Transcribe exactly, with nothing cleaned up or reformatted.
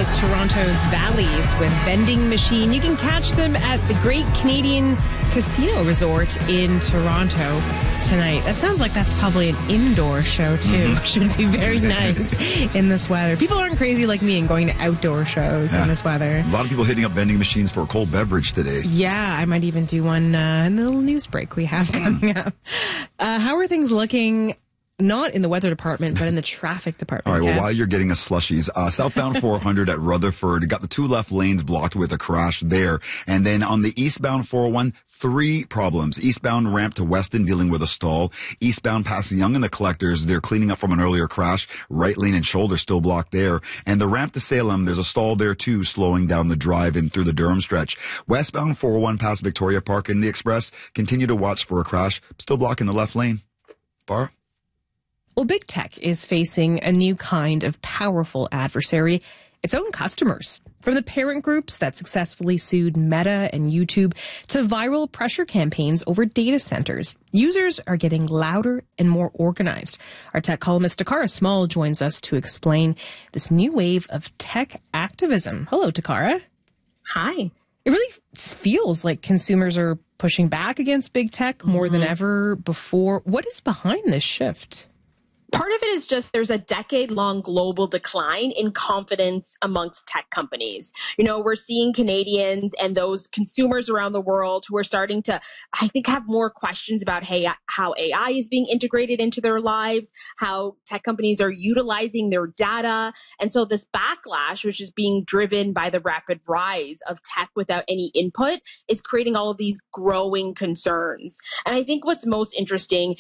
was Toronto's Valleys with Vending Machine. You can catch them at the Great Canadian Casino Resort in Toronto tonight. That sounds like that's probably an indoor show, too. Mm-hmm. Should be very nice in this weather. People aren't crazy like me and going to outdoor shows yeah. in this weather. A lot of people hitting up vending machines for a cold beverage today. Yeah, I might even do one uh, in the little news break we have coming up. Uh, how are things looking? Not in the weather department, but in the traffic department. All right, well, Kev. while you're getting us slushies, uh, southbound four hundred at Rutherford, got the two left lanes blocked with a crash there. And then on the eastbound four oh one, three problems. Eastbound ramp to Weston dealing with a stall. Eastbound past Young and the Collectors, they're cleaning up from an earlier crash. Right lane and shoulder still blocked there. And the ramp to Salem, there's a stall there too, slowing down the drive in through the Durham stretch. Westbound four oh one past Victoria Park and the Express, continue to watch for a crash. Still blocking the left lane. Bar? Well, big tech is facing a new kind of powerful adversary, its own customers. From the parent groups that successfully sued Meta and YouTube to viral pressure campaigns over data centers, users are getting louder and more organized. Our tech columnist Takara Small joins us to explain this new wave of tech activism. Hello, Takara. Hi. It really feels like consumers are pushing back against big tech more mm-hmm. than ever before. What is behind this shift? Part of it is just there's a decade-long global decline in confidence amongst tech companies. You know, we're seeing Canadians and those consumers around the world who are starting to, I think, have more questions about hey, how A I is being integrated into their lives, how tech companies are utilizing their data. And so this backlash, which is being driven by the rapid rise of tech without any input, is creating all of these growing concerns. And I think what's most interesting